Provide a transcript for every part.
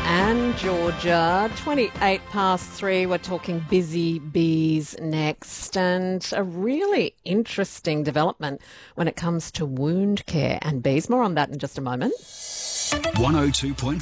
and Georgia. 28 past 3. We're talking busy bees next, and a really interesting development when it comes to wound care and bees. More on that in just a moment. 102.5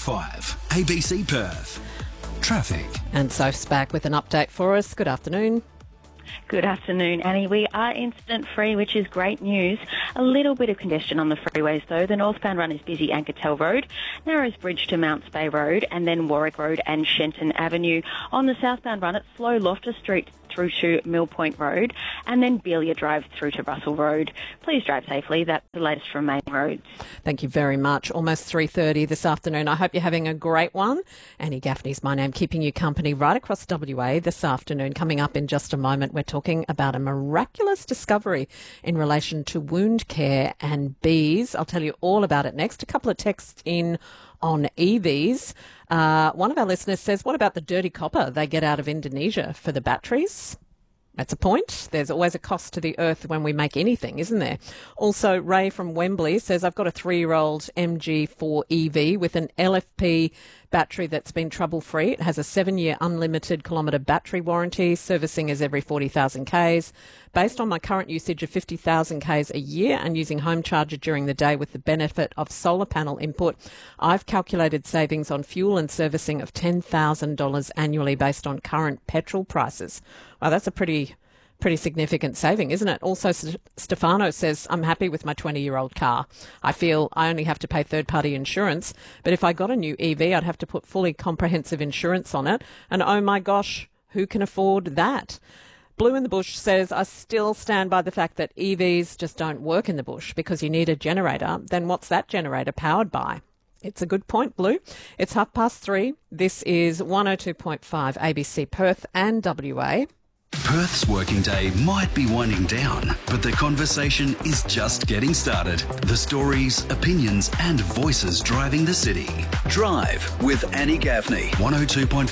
ABC Perth. Traffic. And Soph's back with an update for us. Good afternoon. Good afternoon, Annie. We are incident-free, which is great news. A little bit of congestion on the freeways, though. The northbound run is busy Ankertell Road, Narrows Bridge to Mounts Bay Road, and then Warwick Road and Shenton Avenue. On the southbound run, it's slow Loftus Street through to Mill Point Road, and then Belia Drive through to Russell Road. Please drive safely. That's the latest from Main Roads. Thank you very much. Almost 3:30 this afternoon. I hope you're having a great one. Annie Gaffney's my name, keeping you company right across WA this afternoon. Coming up in just a moment, we're talking about a miraculous discovery in relation to wound care and bees. I'll tell you all about it next. A couple of texts in on EVs. One of our listeners says, what about the dirty copper they get out of Indonesia for the batteries? That's a point. There's always a cost to the earth when we make anything, isn't there? Also, Ray from Wembley says, I've got a 3-year-old MG4 EV with an LFP battery that's been trouble-free. It has a 7-year unlimited kilometre battery warranty. Servicing is every 40,000 Ks. Based on my current usage of 50,000 Ks a year and using home charger during the day with the benefit of solar panel input, I've calculated savings on fuel and servicing of $10,000 annually based on current petrol prices. Well, that's a pretty significant saving, isn't it? Also, Stefano says, I'm happy with my 20-year-old car. I feel I only have to pay third-party insurance, but if I got a new EV, I'd have to put fully comprehensive insurance on it. And oh my gosh, who can afford that? Blue in the Bush says, I still stand by the fact that EVs just don't work in the bush because you need a generator. Then what's that generator powered by? It's a good point, Blue. It's 3:30. This is 102.5 ABC Perth and WA. Perth's working day might be winding down, but the conversation is just getting started. The stories, opinions and voices driving the city. Drive with Annie Gaffney. 102.5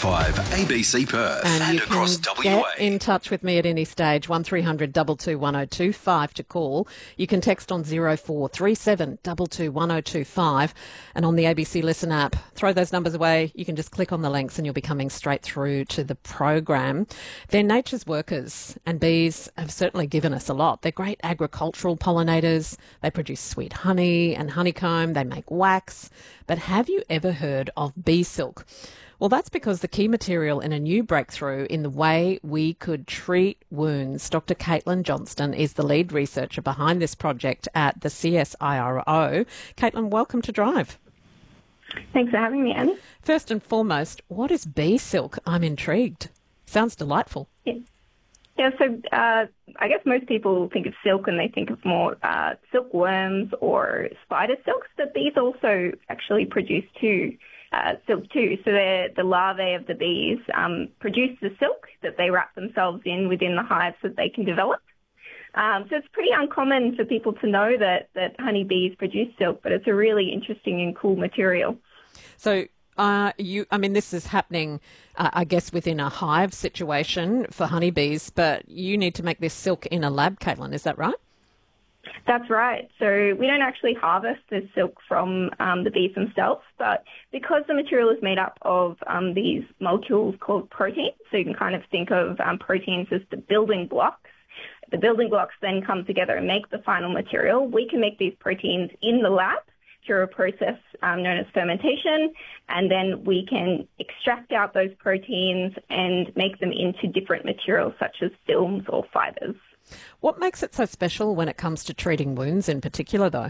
ABC Perth and across WA. Get in touch with me at any stage. 1300 22 1025 to call. You can text on 0437 22 1025 and on the ABC Listen app. Throw those numbers away. You can just click on the links and you'll be coming straight through to the program. They're nature's workers, and bees have certainly given us a lot. They're great agricultural pollinators. They produce sweet honey and honeycomb. They make wax. But have you ever heard of bee silk? Well, that's because the key material in a new breakthrough in the way we could treat wounds. Dr. Caitlin Johnston is the lead researcher behind this project at the CSIRO. Caitlin, welcome to Drive. Thanks for having me, Anne. First and foremost, what is bee silk? I'm intrigued. Sounds delightful. Yeah, so I guess most people think of silk and they think of more silkworms or spider silks, but bees also actually produce silk too. So the larvae of the bees produce the silk that they wrap themselves in within the hive so that they can develop. So it's pretty uncommon for people to know that honeybees produce silk, but it's a really interesting and cool material. So this is happening, I guess, within a hive situation for honeybees, but you need to make this silk in a lab, Caitlin, is that right? That's right. So we don't actually harvest the silk from the bees themselves, but because the material is made up of these molecules called proteins, so you can kind of think of proteins as the building blocks. The building blocks then come together and make the final material. We can make these proteins in the lab through a process known as fermentation, and then we can extract out those proteins and make them into different materials such as films or fibres. What makes it so special when it comes to treating wounds in particular, though?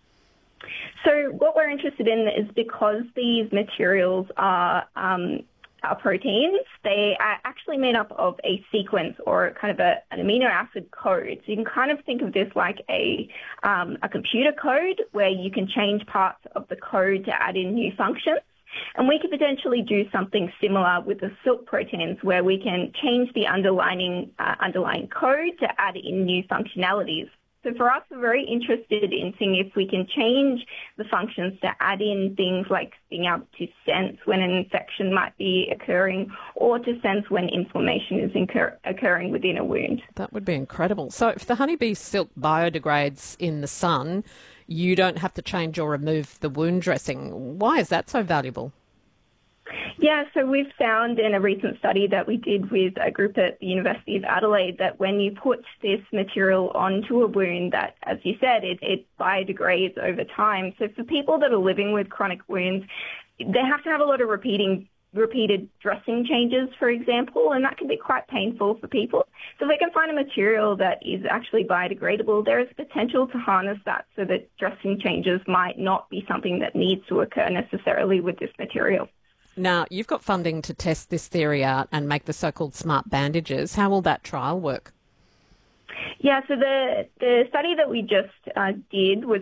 So what we're interested in is because these materials are proteins, they are actually made up of a sequence or kind of an amino acid code. So you can kind of think of this like a computer code where you can change parts of the code to add in new functions. And we could potentially do something similar with the silk proteins where we can change the underlying code to add in new functionalities. So for us, we're very interested in seeing if we can change the functions to add in things like being able to sense when an infection might be occurring or to sense when inflammation is occurring within a wound. That would be incredible. So if the honeybee silk biodegrades in the sun, you don't have to change or remove the wound dressing. Why is that so valuable? Yeah, so we've found in a recent study that we did with a group at the University of Adelaide that when you put this material onto a wound, that, as you said, it biodegrades over time. So for people that are living with chronic wounds, they have to have a lot of repeated dressing changes, for example, and that can be quite painful for people. So if they can find a material that is actually biodegradable, there is potential to harness that so that dressing changes might not be something that needs to occur necessarily with this material. Now, you've got funding to test this theory out and make the so-called smart bandages. How will that trial work? Yeah, so the study that we just did was